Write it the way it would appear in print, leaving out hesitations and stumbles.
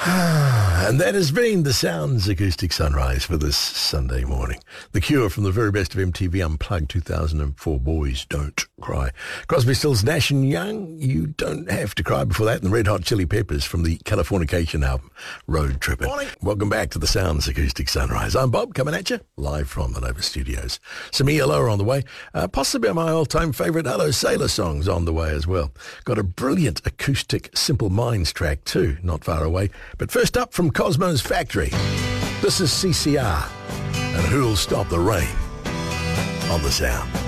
And that has been the Sounds Acoustic Sunrise for this Sunday morning. The Cure from the very best of MTV Unplugged 2004, Boys Don't Cry. Crosby, Stills, Nash & Young, You Don't Have to Cry before that, and the Red Hot Chili Peppers from the Californication album, Road Trippin'. Morning. Welcome back to the Sounds Acoustic Sunrise. I'm Bob, coming at you live from the Nova Studios. Some ELO on the way, possibly my all-time favourite Hello Sailor songs on the way as well. Got a brilliant acoustic Simple Minds track too, not far away. But first up from Cosmo's Factory, this is CCR and Who'll Stop the Rain on the Sound.